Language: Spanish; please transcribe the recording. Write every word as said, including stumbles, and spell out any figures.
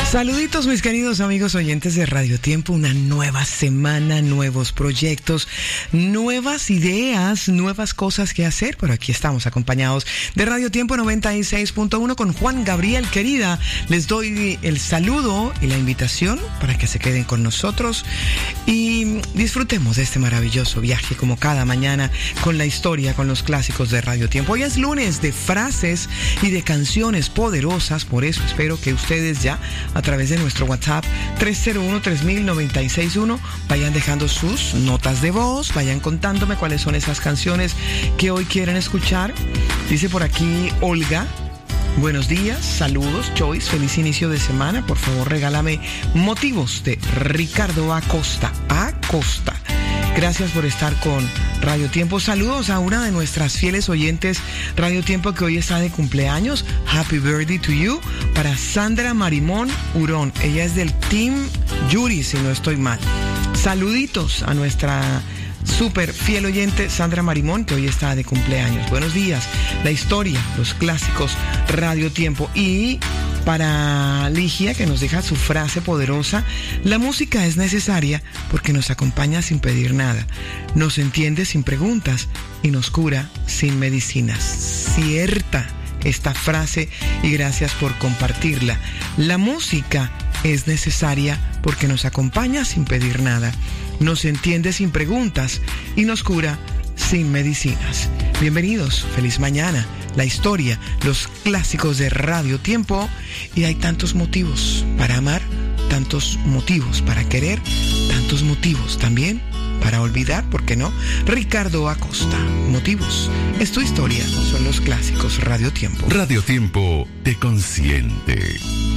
Saluditos mis queridos amigos oyentes de Radio Tiempo, una nueva semana, nuevos proyectos, nuevas ideas, nuevas cosas que hacer, pero aquí estamos acompañados de Radio Tiempo noventa y seis punto uno con Juan Gabriel, querida, les doy el saludo y la invitación para que se queden con nosotros y disfrutemos de este maravilloso viaje como cada mañana con la historia, con los clásicos de Radio Tiempo. Hoy es lunes de frases y de canciones poderosas, por eso espero que ustedes ya a través de nuestro WhatsApp tres cero uno, tres mil, noventa y seis uno vayan dejando sus notas de voz, vayan contándome cuáles son esas canciones que hoy quieren escuchar. Dice por aquí Olga: buenos días, saludos, Choice, feliz inicio de semana. Por favor, regálame Motivos de Ricardo Acosta. Acosta. Gracias por estar con Radio Tiempo. Saludos a una de nuestras fieles oyentes Radio Tiempo que hoy está de cumpleaños. Happy birthday to you. Para Sandra Marimón Hurón. Ella es del Team Yuri, si no estoy mal. Saluditos a nuestra súper fiel oyente Sandra Marimón, que hoy está de cumpleaños. Buenos días. La historia, los clásicos, Radio Tiempo. Y para Ligia, que nos deja su frase poderosa: la música es necesaria porque nos acompaña sin pedir nada, nos entiende sin preguntas y nos cura sin medicinas. Cierta esta frase y gracias por compartirla. La música es necesaria porque nos acompaña sin pedir nada, nos entiende sin preguntas y nos cura sin medicinas. Bienvenidos, feliz mañana. La historia, los clásicos de Radio Tiempo. Y hay tantos motivos para amar, tantos motivos para querer, tantos motivos también para olvidar, ¿por qué no? Ricardo Acosta, Motivos. Es tu historia, son los clásicos Radio Tiempo. Radio Tiempo te consiente.